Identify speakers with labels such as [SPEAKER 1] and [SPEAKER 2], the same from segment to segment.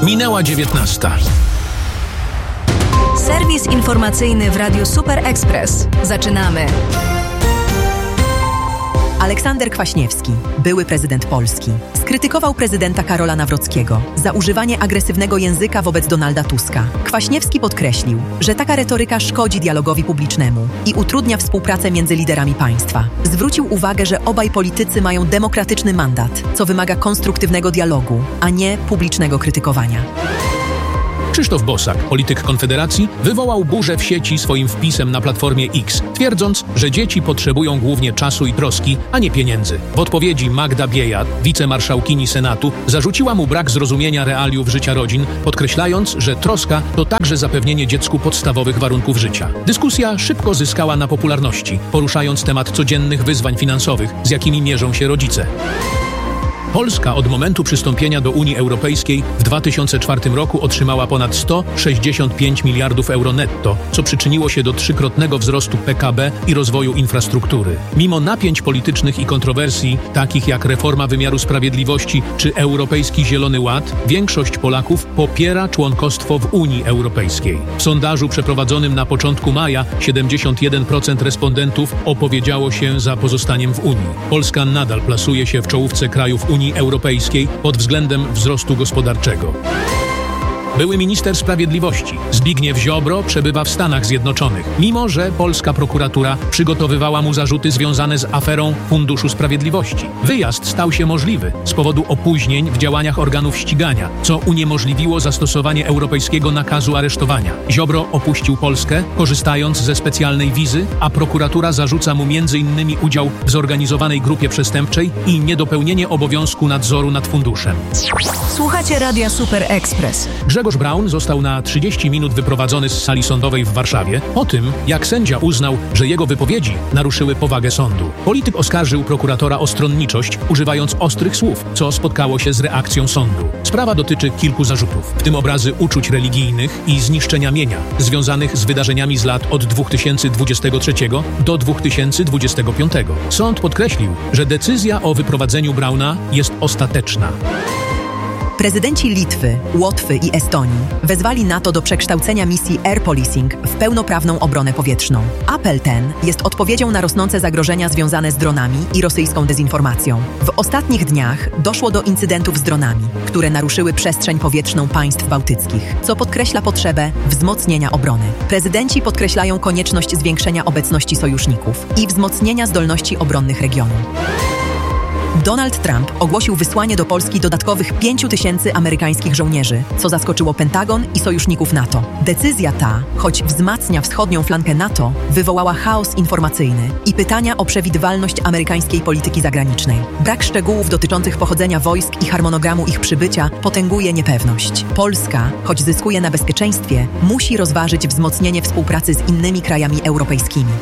[SPEAKER 1] Minęła 19.
[SPEAKER 2] Serwis informacyjny w Radiu Super Express. Zaczynamy.
[SPEAKER 3] Aleksander Kwaśniewski, były prezydent Polski, skrytykował prezydenta Karola Nawrockiego za używanie agresywnego języka wobec Donalda Tuska. Kwaśniewski podkreślił, że taka retoryka szkodzi dialogowi publicznemu i utrudnia współpracę między liderami państwa. Zwrócił uwagę, że obaj politycy mają demokratyczny mandat, co wymaga konstruktywnego dialogu, a nie publicznego krytykowania.
[SPEAKER 1] Krzysztof Bosak, polityk Konfederacji, wywołał burzę w sieci swoim wpisem na Platformie X, twierdząc, że dzieci potrzebują głównie czasu i troski, a nie pieniędzy. W odpowiedzi Magda Biejat, wicemarszałkini Senatu, zarzuciła mu brak zrozumienia realiów życia rodzin, podkreślając, że troska to także zapewnienie dziecku podstawowych warunków życia. Dyskusja szybko zyskała na popularności, poruszając temat codziennych wyzwań finansowych, z jakimi mierzą się rodzice. Polska od momentu przystąpienia do Unii Europejskiej w 2004 roku otrzymała ponad 165 miliardów euro netto, co przyczyniło się do trzykrotnego wzrostu PKB i rozwoju infrastruktury. Mimo napięć politycznych i kontrowersji, takich jak reforma wymiaru sprawiedliwości czy Europejski Zielony Ład, większość Polaków popiera członkostwo w Unii Europejskiej. W sondażu przeprowadzonym na początku maja 71% respondentów opowiedziało się za pozostaniem w Unii. Polska nadal plasuje się w czołówce krajów Unii Europejskiej pod względem wzrostu gospodarczego. Były minister sprawiedliwości Zbigniew Ziobro przebywa w Stanach Zjednoczonych, mimo że polska prokuratura przygotowywała mu zarzuty związane z aferą Funduszu Sprawiedliwości. Wyjazd stał się możliwy z powodu opóźnień w działaniach organów ścigania, co uniemożliwiło zastosowanie europejskiego nakazu aresztowania. Ziobro opuścił Polskę, korzystając ze specjalnej wizy, a prokuratura zarzuca mu m.in. udział w zorganizowanej grupie przestępczej i niedopełnienie obowiązku nadzoru nad funduszem.
[SPEAKER 2] Słuchacie Radia Super Express.
[SPEAKER 1] Grzegorz Braun został na 30 minut wyprowadzony z sali sądowej w Warszawie po tym, jak sędzia uznał, że jego wypowiedzi naruszyły powagę sądu. Polityk oskarżył prokuratora o stronniczość, używając ostrych słów, co spotkało się z reakcją sądu. Sprawa dotyczy kilku zarzutów, w tym obrazy uczuć religijnych i zniszczenia mienia, związanych z wydarzeniami z lat od 2023 do 2025. Sąd podkreślił, że decyzja o wyprowadzeniu Brauna jest ostateczna.
[SPEAKER 3] Prezydenci Litwy, Łotwy i Estonii wezwali NATO do przekształcenia misji Air Policing w pełnoprawną obronę powietrzną. Apel ten jest odpowiedzią na rosnące zagrożenia związane z dronami i rosyjską dezinformacją. W ostatnich dniach doszło do incydentów z dronami, które naruszyły przestrzeń powietrzną państw bałtyckich, co podkreśla potrzebę wzmocnienia obrony. Prezydenci podkreślają konieczność zwiększenia obecności sojuszników i wzmocnienia zdolności obronnych regionu. Donald Trump ogłosił wysłanie do Polski dodatkowych 5 000 amerykańskich żołnierzy, co zaskoczyło Pentagon i sojuszników NATO. Decyzja ta, choć wzmacnia wschodnią flankę NATO, wywołała chaos informacyjny i pytania o przewidywalność amerykańskiej polityki zagranicznej. Brak szczegółów dotyczących pochodzenia wojsk i harmonogramu ich przybycia potęguje niepewność. Polska, choć zyskuje na bezpieczeństwie, musi rozważyć wzmocnienie współpracy z innymi krajami europejskimi.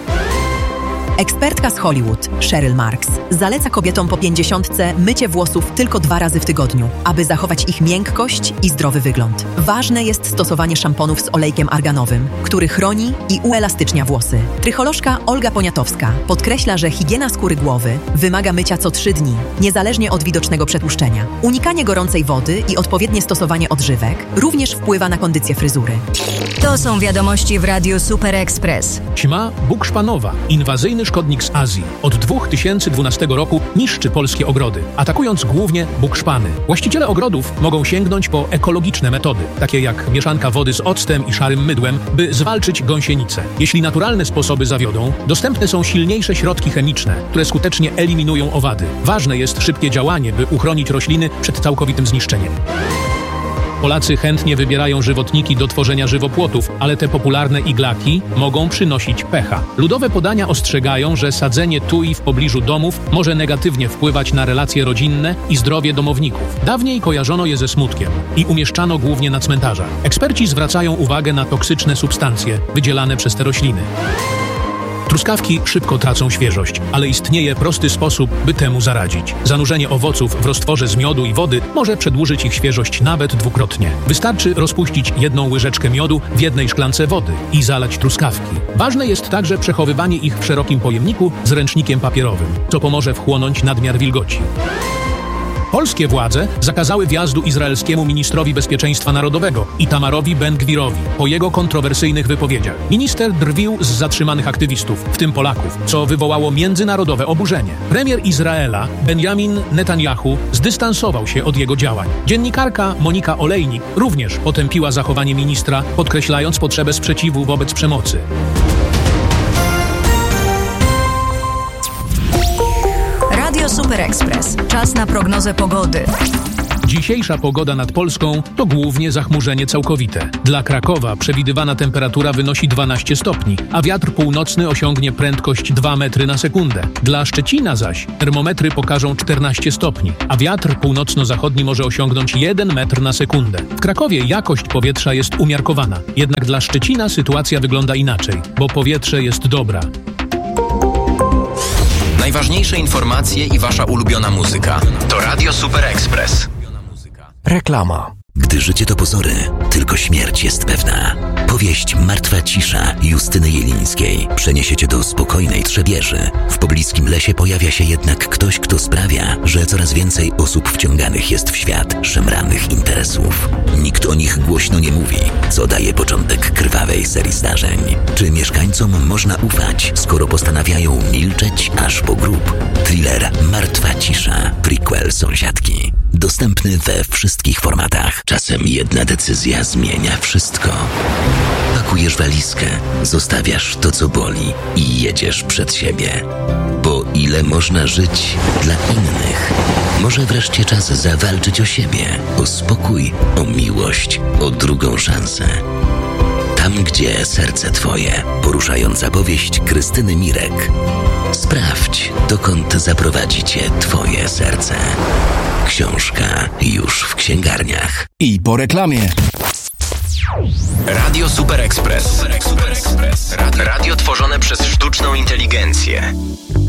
[SPEAKER 3] Ekspertka z Hollywood, Cheryl Marks, zaleca kobietom po 50 mycie włosów tylko 2 razy w tygodniu, aby zachować ich miękkość i zdrowy wygląd. Ważne jest stosowanie szamponów z olejkiem arganowym, który chroni i uelastycznia włosy. Trycholożka Olga Poniatowska podkreśla, że higiena skóry głowy wymaga mycia co 3 dni, niezależnie od widocznego przetłuszczenia. Unikanie gorącej wody i odpowiednie stosowanie odżywek również wpływa na kondycję fryzury.
[SPEAKER 2] To są wiadomości w Radiu Super Express.
[SPEAKER 1] Ćma bukszpanowa, inwazyjny szkodnik z Azji, od 2012 roku niszczy polskie ogrody, atakując głównie bukszpany. Właściciele ogrodów mogą sięgnąć po ekologiczne metody, takie jak mieszanka wody z octem i szarym mydłem, by zwalczyć gąsienicę. Jeśli naturalne sposoby zawiodą, dostępne są silniejsze środki chemiczne, które skutecznie eliminują owady. Ważne jest szybkie działanie, by uchronić rośliny przed całkowitym zniszczeniem. Polacy chętnie wybierają żywotniki do tworzenia żywopłotów, ale te popularne iglaki mogą przynosić pecha. Ludowe podania ostrzegają, że sadzenie tui w pobliżu domów może negatywnie wpływać na relacje rodzinne i zdrowie domowników. Dawniej kojarzono je ze smutkiem i umieszczano głównie na cmentarzach. Eksperci zwracają uwagę na toksyczne substancje wydzielane przez te rośliny. Truskawki szybko tracą świeżość, ale istnieje prosty sposób, by temu zaradzić. Zanurzenie owoców w roztworze z miodu i wody może przedłużyć ich świeżość nawet 2-krotnie. Wystarczy rozpuścić 1 łyżeczkę miodu w 1 szklance wody i zalać truskawki. Ważne jest także przechowywanie ich w szerokim pojemniku z ręcznikiem papierowym, co pomoże wchłonąć nadmiar wilgoci. Polskie władze zakazały wjazdu izraelskiemu ministrowi bezpieczeństwa narodowego Itamarowi Ben-Gvirowi po jego kontrowersyjnych wypowiedziach. Minister drwił z zatrzymanych aktywistów, w tym Polaków, co wywołało międzynarodowe oburzenie. Premier Izraela Benjamin Netanyahu zdystansował się od jego działań. Dziennikarka Monika Olejnik również potępiła zachowanie ministra, podkreślając potrzebę sprzeciwu wobec przemocy.
[SPEAKER 2] Radio Super Express. Czas na prognozę pogody.
[SPEAKER 1] Dzisiejsza pogoda nad Polską to głównie zachmurzenie całkowite. Dla Krakowa przewidywana temperatura wynosi 12 stopni, a wiatr północny osiągnie prędkość 2 metry na sekundę. Dla Szczecina zaś termometry pokażą 14 stopni, a wiatr północno-zachodni może osiągnąć 1 metr na sekundę. W Krakowie jakość powietrza jest umiarkowana, jednak dla Szczecina sytuacja wygląda inaczej, bo powietrze jest dobra.
[SPEAKER 4] Najważniejsze informacje i wasza ulubiona muzyka. To Radio Super Express.
[SPEAKER 5] Reklama. Gdy życie to pozory, tylko śmierć jest pewna. Powieść Martwa cisza Justyny Jelińskiej przeniesie cię do spokojnej Trzebieży. W pobliskim lesie pojawia się jednak ktoś, kto sprawia, że coraz więcej osób wciąganych jest w świat szemranych interesów. Nikt o nich głośno nie mówi, co daje początek krwawej serii zdarzeń. Czy mieszkańcom można ufać, skoro postanawiają milczeć aż po grób? Thriller Martwa cisza, prequel Sąsiadki. Dostępny we wszystkich formatach. Czasem jedna decyzja zmienia wszystko. Pakujesz walizkę, zostawiasz to, co boli i jedziesz przed siebie. Bo ile można żyć dla innych? Może wreszcie czas zawalczyć o siebie, o spokój, o miłość, o drugą szansę. Tam, gdzie serce twoje. Poruszająca powieść Krystyny Mirek. Sprawdź, dokąd zaprowadzi cię twoje serce. Książka już w księgarniach.
[SPEAKER 6] I po reklamie.
[SPEAKER 4] Radio Super Express. Radio tworzone przez sztuczną inteligencję.